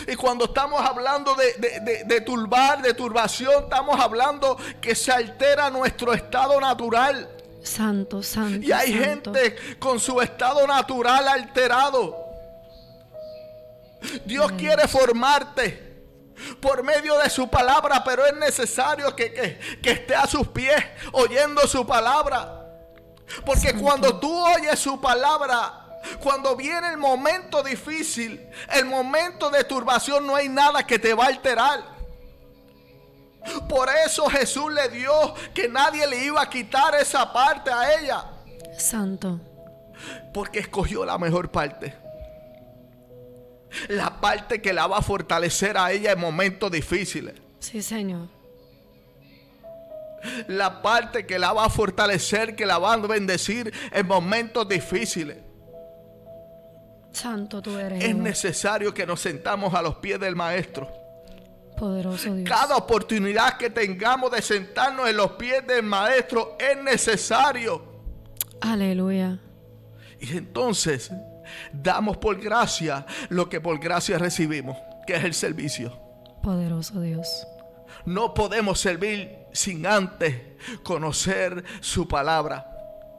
Y cuando estamos hablando de turbar, de turbación, estamos hablando que se altera nuestro estado natural. Santo, santo. Y hay santo. gente con su estado natural alterado. Dios quiere formarte por medio de su palabra, pero es necesario que esté a sus pies oyendo su palabra. Porque Santo. cuando tú oyes su palabra, cuando viene el momento difícil, el momento de turbación, no hay nada que te va a alterar. Por eso Jesús le dio que nadie le iba a quitar esa parte a ella. Santo. Porque escogió la mejor parte. La parte que la va a fortalecer a ella en momentos difíciles. Sí, Señor. La parte que la va a fortalecer, que la va a bendecir en momentos difíciles. Santo tú eres. Es Jehová. necesario que nos sentamos a los pies del Maestro. Poderoso Dios. Cada oportunidad que tengamos de sentarnos en los pies del Maestro es necesario. Aleluya. Y entonces damos por gracia lo que por gracia recibimos, que es el servicio. Poderoso Dios. No podemos servir sin antes conocer su palabra.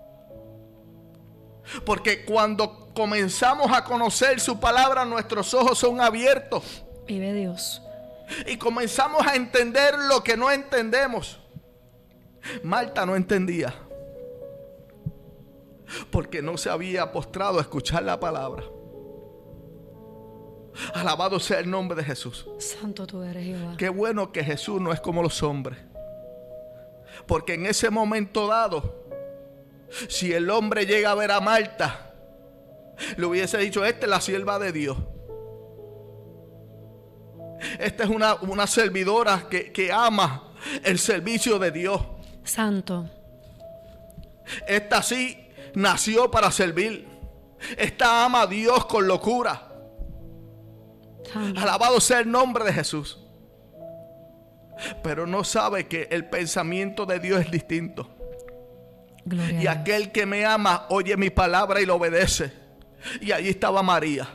Porque cuando comenzamos a conocer su palabra, nuestros ojos son abiertos. Vive Dios. Y comenzamos a entender lo que no entendemos. Marta no entendía, porque no se había postrado a escuchar la palabra. Alabado sea el nombre de Jesús. Santo tú eres, Jehová. Qué bueno que Jesús no es como los hombres. Porque en ese momento dado, si el hombre llega a ver a Marta, le hubiese dicho: esta es la sierva de Dios. Esta es una servidora que ama el servicio de Dios. Santo. Esta sí nació para servir. Esta ama a Dios con locura. Santo. Alabado sea el nombre de Jesús. Pero no sabe que el pensamiento de Dios es distinto. Gloria Y a Dios. aquel que me ama oye mi palabra y lo obedece. Y allí estaba María.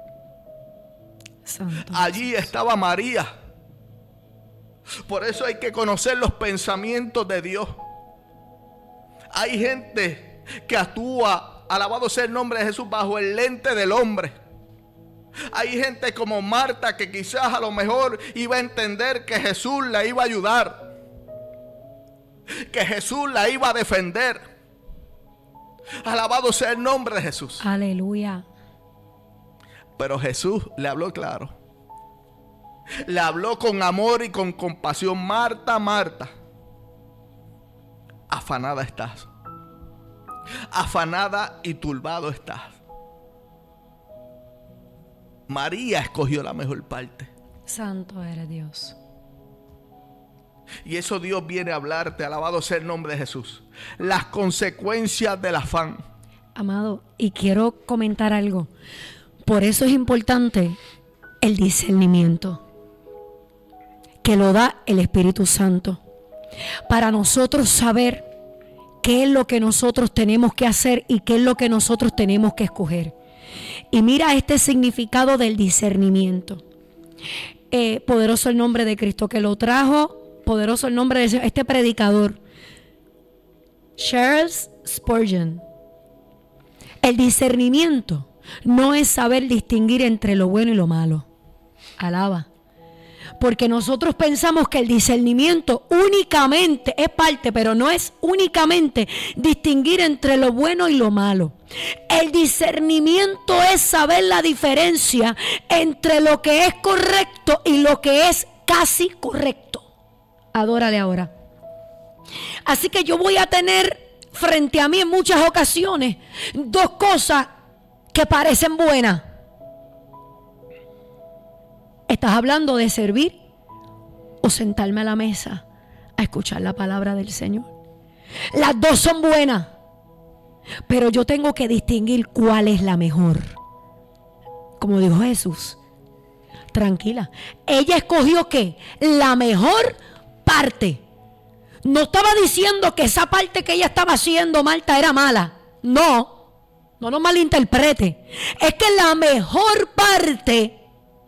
Santo. Allí estaba María. Por eso hay que conocer los pensamientos de Dios. Hay gente que actúa, alabado sea el nombre de Jesús, bajo el lente del hombre. Hay gente como Marta que quizás a lo mejor iba a entender que Jesús la iba a ayudar, que Jesús la iba a defender. Alabado sea el nombre de Jesús. Aleluya. Pero Jesús le habló claro. Le habló con amor y con compasión. Marta, Marta, afanada estás. Afanada y turbado estás. María escogió la mejor parte. Santo eres Dios. Y eso Dios viene a hablarte. Alabado sea el nombre de Jesús. Las consecuencias del afán. Amado, y quiero comentar algo. Por eso es importante el discernimiento que lo da el Espíritu Santo. Para nosotros saber qué es lo que nosotros tenemos que hacer y qué es lo que nosotros tenemos que escoger. Y mira este significado del discernimiento. Poderoso el nombre de Cristo que lo trajo. Poderoso el nombre de este predicador, Charles Spurgeon. El discernimiento no es saber distinguir entre lo bueno y lo malo. Alaba. Porque nosotros pensamos que el discernimiento únicamente es parte, pero no es únicamente distinguir entre lo bueno y lo malo. El discernimiento es saber la diferencia entre lo que es correcto y lo que es casi correcto. Adórale ahora. Así que yo voy a tener frente a mí en muchas ocasiones dos cosas que parecen buenas. ¿Estás hablando de servir o sentarme a la mesa a escuchar la palabra del Señor? Las dos son buenas, pero yo tengo que distinguir cuál es la mejor. Como dijo Jesús, tranquila, ella escogió ¿qué? La mejor parte. No estaba diciendo que esa parte que ella estaba haciendo, Marta, era mala. No nos malinterprete. Es que la mejor parte